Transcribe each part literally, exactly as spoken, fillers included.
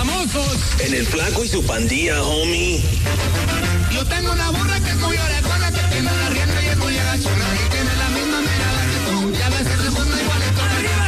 famosos. En el Flaco y su pandilla, homie. Yo tengo una burra que cuyo recuerda que tiene la rienda y es muy agachona y tiene la misma mirada que tú. Y a veces se pone igualito. ¡Arriba,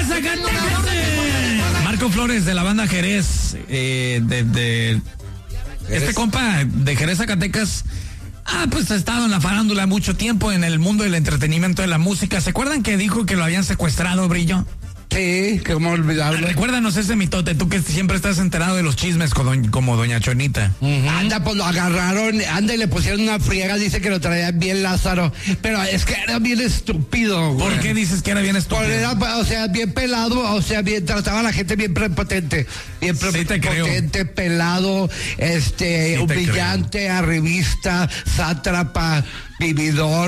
Zacatecas! Marco Flores de la banda Jerez, eh, de, de este compa de Jerez, Zacatecas. Ah, pues ha estado en la farándula mucho tiempo, en el mundo del entretenimiento, de la música. ¿Se acuerdan que dijo que lo habían secuestrado, Brillo? Sí, cómo olvidarlo. Recuérdanos ese mitote, tú que siempre estás enterado de los chismes como, doña, como doña Chonita. Uh-huh. Anda, pues lo agarraron, anda y le pusieron una friega, dice que lo traía bien Lázaro, pero es que era bien estúpido, güey. ¿Por qué dices que era bien estúpido? Porque era, o sea, bien pelado, o sea, bien, trataba a la gente bien prepotente, bien prepotente, sí pelado, este, sí humillante, arribista, sátrapa, vividor,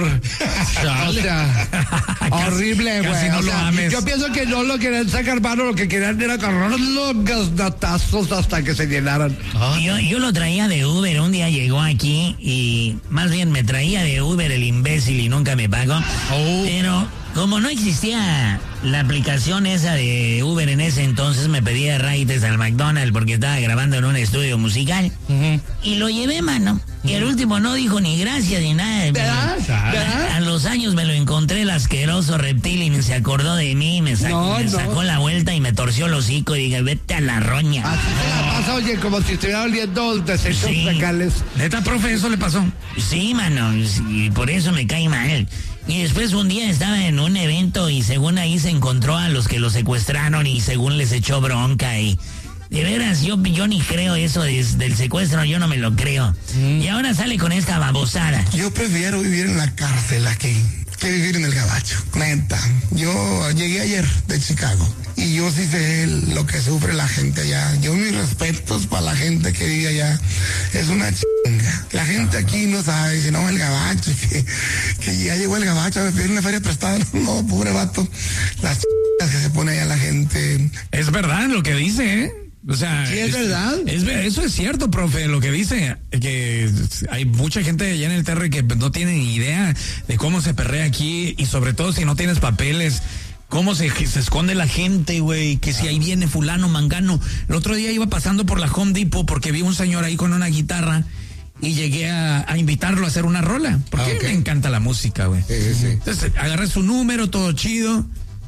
o sea, horrible, güey. No o sea, lo yo pienso que no lo querían sacar mano, lo que querían era agarrar los gasnatazos hasta que se llenaran. Ah. Yo, yo lo traía de Uber, un día llegó aquí y más bien me traía de Uber el imbécil y nunca me pagó. Oh. Pero como no existía la aplicación esa de Uber en ese entonces, me pedía rides al McDonald's porque estaba grabando en un estudio musical. Uh-huh. Y lo llevé, mano. Y el último no dijo ni gracias ni nada. ¿Verdad? A, a los años me lo encontré el asqueroso reptil y se acordó de mí, me sacó, no, me no. sacó la vuelta y me torció el hocico y dije, vete a la roña. Así se la pasa, oye, como si estuviera oliendo desechos sí. fecales. ¿Neta, profe, eso le pasó? Sí, mano, y por eso me cae mal. Y después un día estaba en un evento y según ahí se encontró a los que lo secuestraron y según les echó bronca y... De veras, yo, yo ni creo eso de, del secuestro, yo no me lo creo. Mm. Y ahora sale con esta babosada. Yo prefiero vivir en la cárcel aquí que vivir en el gabacho, neta. Yo llegué ayer de Chicago y yo sí sé lo que sufre la gente allá. Yo mis respetos para la gente que vive allá. Es una chinga. La gente aquí no sabe, dice, no, el gabacho, que, que ya llegó el gabacho a pedir una feria prestada. No, pobre vato. Las chingas que se pone allá la gente. Es verdad lo que dice, ¿eh? O sea, sí, es, es verdad. Es, eso es cierto, profe, lo que dice, que hay mucha gente allá en el T R que no tiene ni idea de cómo se perrea aquí y sobre todo si no tienes papeles, cómo se, se esconde la gente, güey, que si ahí viene fulano, mangano. El otro día iba pasando por la Home Depot porque vi un señor ahí con una guitarra y llegué a, a invitarlo a hacer una rola, porque ah, okay. me encanta la música, güey. Sí, sí, sí. Entonces agarré su número, todo chido.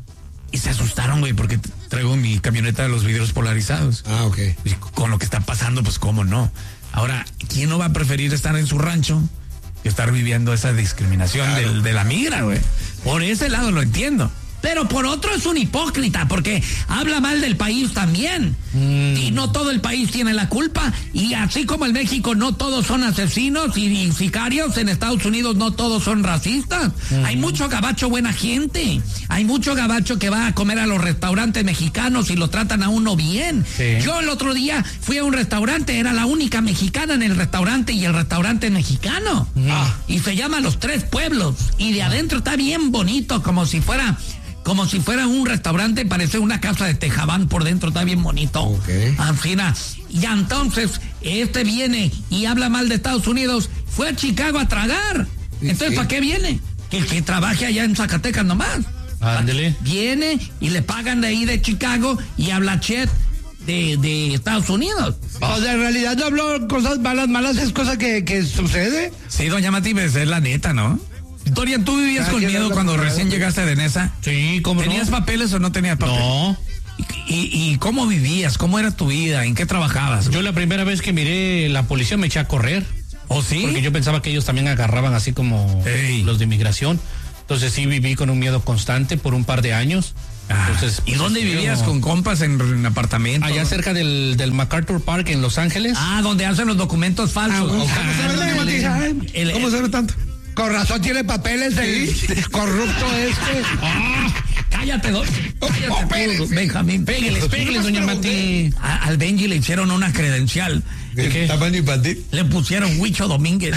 Y se asustaron, güey, porque traigo mi camioneta de los vidrios polarizados. Ah, ok. Y con lo que está pasando, pues cómo no. Ahora, ¿quién no va a preferir estar en su rancho que estar viviendo esa discriminación claro. del, de la migra, güey? Por ese lado lo entiendo. Pero por otro es un hipócrita, porque habla mal del país también. Mm. Y no todo el país tiene la culpa. Y así como en México no todos son asesinos y, y sicarios, en Estados Unidos no todos son racistas. Mm. Hay mucho gabacho buena gente. Hay mucho gabacho que va a comer a los restaurantes mexicanos y lo tratan a uno bien. Sí. Yo el otro día fui a un restaurante, era la única mexicana en el restaurante y el restaurante es mexicano. Mm. Ah. Y se llama Los Tres Pueblos. Y de adentro está bien bonito, como si fuera... Como si fuera un restaurante, parece una casa de Tejabán por dentro, está bien bonito. Okay. Afina. Y entonces, este viene y habla mal de Estados Unidos, fue a Chicago a tragar. Entonces, sí. ¿para qué viene? Que, que trabaje allá en Zacatecas nomás. Ándele. Viene y le pagan de ahí de Chicago y habla chet de, de Estados Unidos. O sea, en realidad no habló cosas malas, malas es cosa que, que sucede. Sí, doña Matibes, es la neta, ¿no? Dorian, ¿tú vivías ah, con miedo cuando recién llegaste de Nesa? Sí, ¿cómo ¿Tenías no? papeles o no tenías papeles? No. ¿Y, y, ¿Y cómo vivías? ¿Cómo era tu vida? ¿En qué trabajabas? Yo la primera vez que miré la policía me eché a correr. ¿Oh, sí? Porque yo pensaba que ellos también agarraban así como Ey. los de inmigración. Entonces sí viví con un miedo constante por un par de años. Ah, Entonces, ¿y pues, dónde vivías? como... ¿Con compas en, en apartamento? Allá cerca del, del MacArthur Park en Los Ángeles. Ah, donde hacen los documentos falsos. Ah, ah, el, ¿Cómo sabe tanto? Con razón tiene papeles el corrupto este. Ah, cállate, do, cállate oh, tú, Benjamín. Pégueles, pégueles, doña Mati. A, al Benji le hicieron una credencial. ¿De qué? ¿Tamaño infantil? Le pusieron Huicho Domínguez.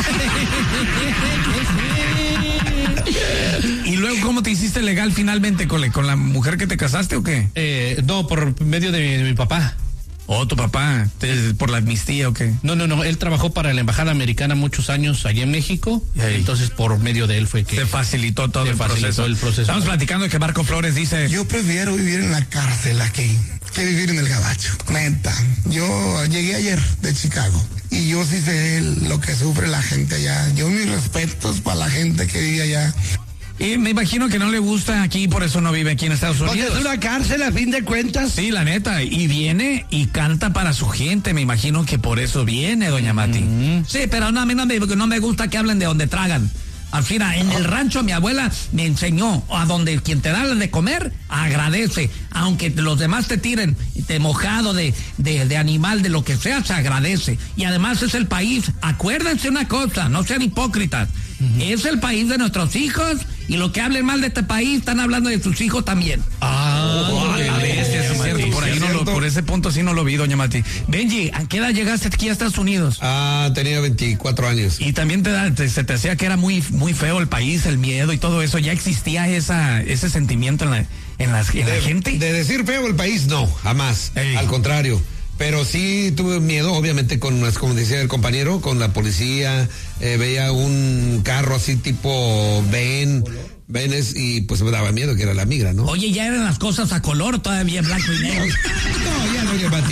¿Y luego cómo te hiciste legal finalmente, Cole? ¿Con la mujer que te casaste o qué? Eh, no, por medio de, de mi papá. ¿O oh, tu papá? Te, ¿Por la amnistía o qué? No, no, no. Él trabajó para la Embajada Americana muchos años allá en México. Hey. Entonces, por medio de él fue que... Se facilitó todo se el, facilitó proceso. el proceso. Estamos platicando de que Marco Flores dice... Yo prefiero vivir en la cárcel aquí que vivir en el gabacho, neta. Yo llegué ayer de Chicago y yo sí sé lo que sufre la gente allá. Yo mis respetos para la gente que vive allá. Y me imagino que no le gusta aquí, por eso no vive aquí en Estados Unidos. Porque es una cárcel a fin de cuentas. Sí, la neta. Y viene y canta para su gente. Me imagino que por eso viene, doña Mati. Mm-hmm. Sí, pero no, a mí no me, no me gusta que hablen de donde tragan. Al final, en el rancho mi abuela me enseñó a donde quien te da de comer, agradece. Aunque los demás te tiren de mojado, de, de, de animal, de lo que sea, se agradece. Y además es el país. Acuérdense una cosa, no sean hipócritas. Uh-huh. Es el país de nuestros hijos y lo que hablen mal de este país están hablando de sus hijos también. Ah, oh, a ver, sí, es cierto. Por ahí no lo, por ese punto sí no lo vi, doña Mati. Benji, ¿a qué edad llegaste aquí a Estados Unidos? Ah, tenía veinticuatro años. Y también te, da, te se te hacía que era muy muy feo el país, el miedo y todo eso. ¿Ya existía esa ese sentimiento en la en, las, en de, la gente? De decir feo el país, no, jamás. Ey. Al contrario. Pero sí tuve miedo, obviamente, con, como decía el compañero, con la policía. Eh, veía un carro así tipo Ben, Benes, y pues me daba miedo que era la migra, ¿no? Oye, ya eran las cosas a color, todavía blanco y negro. No, ya no, ya Mati.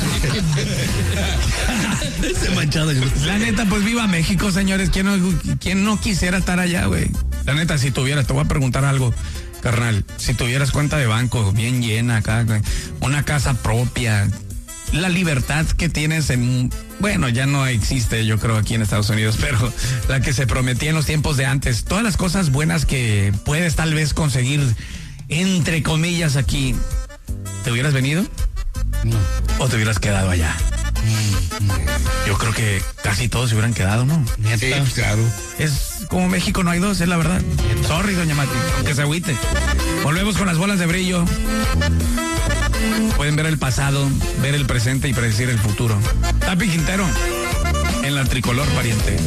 Ese manchado. La neta, pues viva México, señores. ¿Quién no, quién no quisiera estar allá, güey? La neta, si tuvieras, te voy a preguntar algo, carnal. Si tuvieras cuenta de banco bien llena acá, una casa propia, la libertad que tienes en, bueno, ya no existe, yo creo, aquí en Estados Unidos, pero la que se prometía en los tiempos de antes, todas las cosas buenas que puedes tal vez conseguir, entre comillas, aquí, ¿te hubieras venido? No. ¿O te hubieras quedado allá? Yo creo que casi todos se hubieran quedado, ¿no? Sí, claro. Es como México no hay dos, es la verdad. Sorry, doña Mati, que se agüite. Volvemos con las bolas de brillo. Pueden ver el pasado, ver el presente y predecir el futuro. Tapi Quintero, en la tricolor, pariente.